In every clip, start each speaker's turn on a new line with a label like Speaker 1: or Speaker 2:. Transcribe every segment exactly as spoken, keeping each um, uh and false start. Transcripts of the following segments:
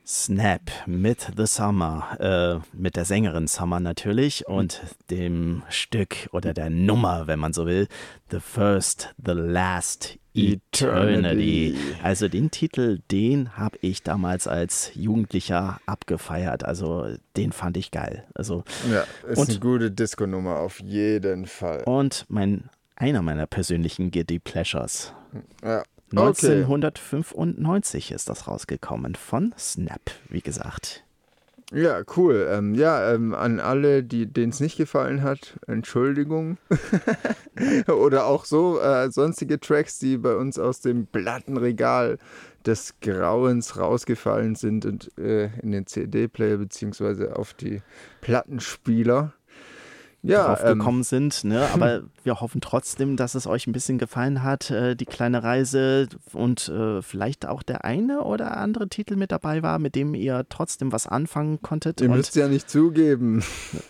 Speaker 1: Snap mit The Summer, äh, mit der Sängerin Summer natürlich und dem Stück oder der Nummer, wenn man so will, The First, The Last, Eternity.
Speaker 2: Eternity.
Speaker 1: Also den Titel, den habe ich damals als Jugendlicher abgefeiert. Also den fand ich geil. Also,
Speaker 2: Ja, ist
Speaker 1: und,
Speaker 2: eine gute Disco-Nummer auf jeden Fall.
Speaker 1: Und mein, einer meiner persönlichen Guilty Pleasures.
Speaker 2: Ja. Okay.
Speaker 1: neunzehnhundertfünfundneunzig ist das rausgekommen von Snap, wie gesagt.
Speaker 2: Ja, cool. Ähm, ja, ähm, an alle, denen es nicht gefallen hat, Entschuldigung. Oder auch so äh, sonstige Tracks, die bei uns aus dem Plattenregal des Grauens rausgefallen sind und äh, in den C D-Player beziehungsweise auf die Plattenspieler. Ja,
Speaker 1: drauf
Speaker 2: ähm,
Speaker 1: gekommen sind, ne? Aber wir hoffen trotzdem, dass es euch ein bisschen gefallen hat, äh, die kleine Reise und äh, vielleicht auch der eine oder andere Titel mit dabei war, mit dem ihr trotzdem was anfangen konntet.
Speaker 2: Ihr
Speaker 1: und,
Speaker 2: müsst ja nicht zugeben.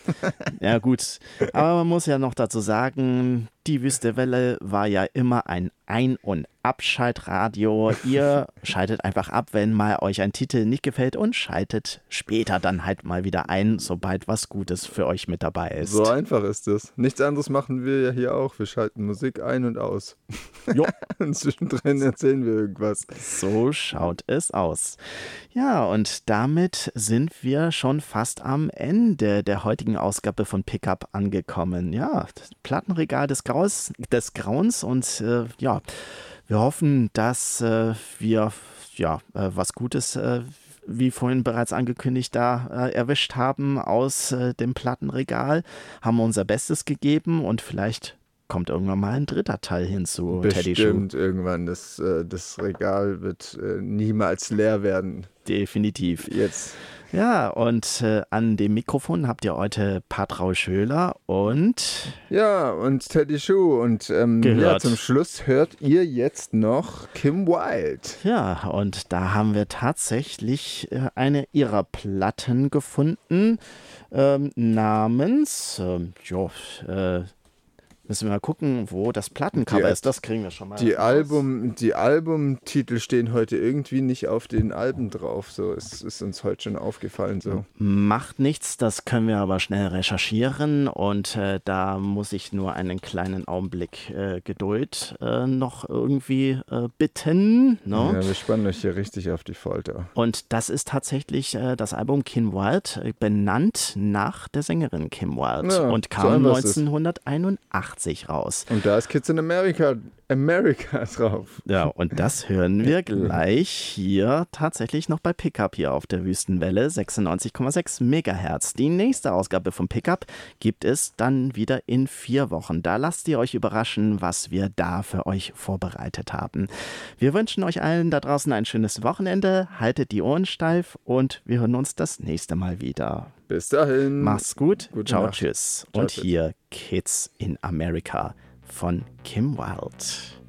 Speaker 1: Ja gut, aber man muss ja noch dazu sagen, die Wüste Welle war ja immer ein Ein- und Abschaltradio. Ihr schaltet einfach ab, wenn mal euch ein Titel nicht gefällt und schaltet später dann halt mal wieder ein, sobald was Gutes für euch mit dabei ist.
Speaker 2: So einfach ist es. Nichts anderes machen wir ja hier auch. Wir schalten Musik ein und aus.
Speaker 1: Jo.
Speaker 2: Und zwischendrin erzählen wir irgendwas.
Speaker 1: So schaut es aus. Ja, und damit sind wir schon fast am Ende der heutigen Ausgabe von Pickup angekommen. Ja, das Plattenregal des, Graus, des Grauens und äh, ja, wir hoffen, dass äh, wir ja äh, was Gutes äh, wie vorhin bereits angekündigt, da äh, erwischt haben aus äh, dem Plattenregal, haben unser Bestes gegeben und vielleicht kommt irgendwann mal ein dritter Teil hinzu.
Speaker 2: Bestimmt irgendwann. Das, äh, das Regal wird äh, niemals leer werden.
Speaker 1: Definitiv.
Speaker 2: Jetzt.
Speaker 1: Ja, und äh, an dem Mikrofon habt ihr heute Patrau Schöler und...
Speaker 2: Ja, und Teddy Schuh. Und ähm, ja, zum Schluss hört ihr jetzt noch Kim Wilde.
Speaker 1: Ja, und da haben wir tatsächlich äh, eine ihrer Platten gefunden, ähm, namens... Ähm, jo, äh, müssen wir mal gucken, wo das Plattencover
Speaker 2: die,
Speaker 1: ist. Das kriegen wir schon mal.
Speaker 2: Die, Album, die Albumtitel stehen heute irgendwie nicht auf den Alben drauf. So, es ist uns heute schon aufgefallen. So.
Speaker 1: Macht nichts, das können wir aber schnell recherchieren. Und äh, da muss ich nur einen kleinen Augenblick äh, Geduld äh, noch irgendwie äh, bitten. No?
Speaker 2: Ja, wir spannen euch hier richtig auf die Folter.
Speaker 1: Und das ist tatsächlich äh, das Album Kim Wilde, äh, benannt nach der Sängerin Kim Wilde.
Speaker 2: Ja,
Speaker 1: und kam
Speaker 2: so
Speaker 1: neunzehnhunderteinundachtzig raus.
Speaker 2: Und da ist Kids in America, America drauf.
Speaker 1: Ja, und das hören wir gleich hier tatsächlich noch bei Pickup hier auf der Wüstenwelle sechsundneunzig Komma sechs Megahertz. Die nächste Ausgabe von Pickup gibt es dann wieder in vier Wochen. Da lasst ihr euch überraschen, was wir da für euch vorbereitet haben. Wir wünschen euch allen da draußen ein schönes Wochenende. Haltet die Ohren steif und wir hören uns das nächste Mal wieder.
Speaker 2: Bis dahin.
Speaker 1: Mach's gut.
Speaker 2: Gute
Speaker 1: Ciao,
Speaker 2: Nacht.
Speaker 1: tschüss.
Speaker 2: Ciao,
Speaker 1: und
Speaker 2: tschüss.
Speaker 1: hier Kids in America von Kim Wilde.